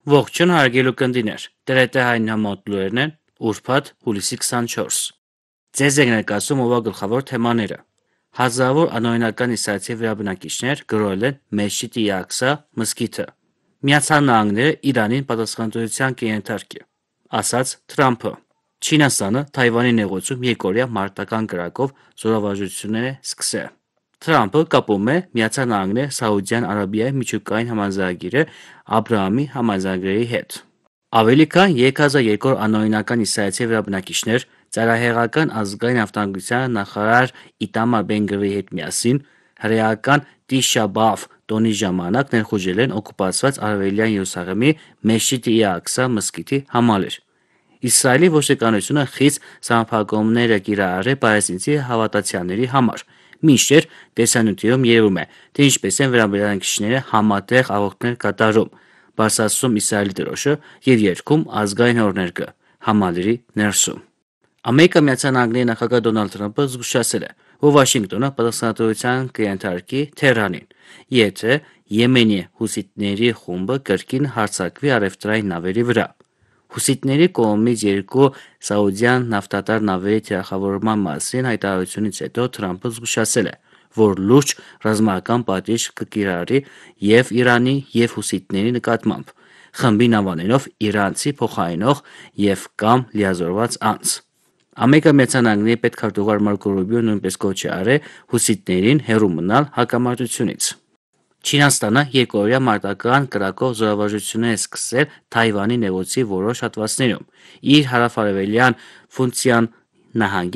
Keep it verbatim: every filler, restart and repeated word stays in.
Ողջույն հարգելի ունկնդիրներ, տերետեհային համոդլուրներն են, ուրբաթ հուլիսի քսանչորս։ Ձեզ ենք ներկայացում ով գլխավոր թեմաները։ Հազարավոր անօրինական իսրայելցի վերաբնակիչներ գրոհել են Մեշջիդ Ալ-Աղսա մզկիթը։ Միացյալ Նահանգները Իրանին պատասխանատվության կենթարկի, ասաց Թրամփը։ Չինաստանը Թայվանի նեղուցում երկօրյա մարտական կրակով զորավարժություններ է սկսել։ Թրամփը կապում է Միացյալ Նահանգները Սաուդյան Արաբիայի միջուկային համաձայնագիրը Աբրահամի համաձայնագրերի հետ։ Ավելի քան երեք հազար երկու հարյուր անօրինական իսրայելցի վերաբնակիչներ Ծայրահեղական ազգային անվտանգության նախարար Իտամար Բեն-Գվիրի հետ միասին հրեական Տիշա Բ'Ավ տոնի ժամանակ ներխուժել են օկուպացված Արևելյան Երուսաղեմի Մեշջիդ Ալ-Աղսա մզկիթի համալիր։ Իսրայելի ոստիկանությունը խիստ սահմանափակումներ է կիրառել պաղեստինցի հավատացյալների համար, մինչդեռ տեսանյութերում երևում է, թե ինչպես են վերաբնակիչները համատեղ աղոթքներ կատարում, բարձրացնում Իսրայելի դրոշը և երգում ազգային օրհներգը համալիրի ներսում։ Ամերիկայի Միացյալ Նահանգների նախագահ Դոնալդ Թրամփը զգուշացրել է, որ Վաշինգտոնը պատասխանատվության կենթարկի Թեհրանին, եթե Եմենի հուսիտների խումբը կրկին հարձակվի առևտրային նավերի վրա։ Հուսիտների կողմից երկու սաուդյան նավթատար նավերի թիրախավորման մասին հայտարարությունից հետո Թրամփը զգուշացրել է, որ լուրջ ռազմական պատժիժ կկիրառի և Իրանի, և հուսիտների նկատմամբ, խմբին անվանելով իրանցի փոխարինող և կամ լիազորված անձ։ Ամերիկայի Միացյալ Նահանգների պետքարտուղար Մարկո Ռուբիոն նույնպես կոչ է արել հուսիտներին հեռու մնալ հակամարտությունից։ Չինաստանը երկօրյա մարտական կրակով զորավարժություններ է սկսել Թայվանի նեղուցի որոշ հատվածներում՝ իր հարավ-արևելյան Ֆուցիան նահանգի